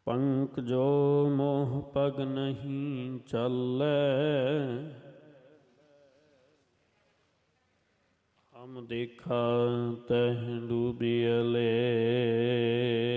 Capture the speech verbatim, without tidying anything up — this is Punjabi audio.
ਪੰਕਜੋ ਮੋਹ ਪਗ ਨਹੀਂ ਚੱਲੈ। ਹਮ ਦੇਖਾ ਤਹਿ ਡੂਬਿਅਲੇ।